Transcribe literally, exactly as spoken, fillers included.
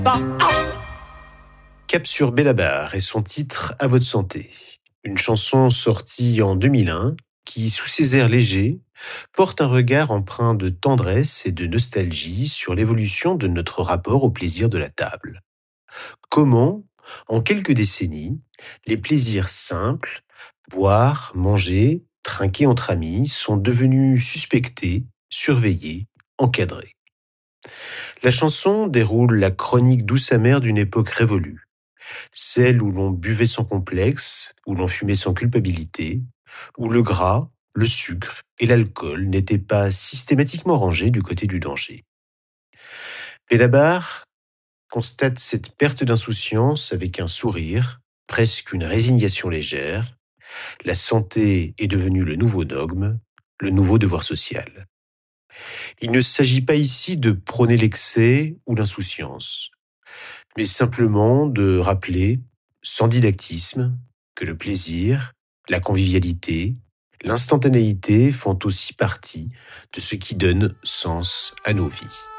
Cap sur Bellabar et son titre À votre santé. Une chanson sortie en deux mille un qui, sous ses airs légers, porte un regard empreint de tendresse et de nostalgie sur l'évolution de notre rapport au plaisir de la table. Comment, en quelques décennies, les plaisirs simples, boire, manger, trinquer entre amis, sont devenus suspectés, surveillés, encadrés. La chanson déroule la chronique douce amère d'une époque révolue. Celle où l'on buvait sans complexe, où l'on fumait sans culpabilité, où le gras, le sucre et l'alcool n'étaient pas systématiquement rangés du côté du danger. Bellabar constate cette perte d'insouciance avec un sourire, presque une résignation légère. La santé est devenue le nouveau dogme, le nouveau devoir social. Il ne s'agit pas ici de prôner l'excès ou l'insouciance, mais simplement de rappeler, sans didactisme, que le plaisir, la convivialité, l'instantanéité font aussi partie de ce qui donne sens à nos vies.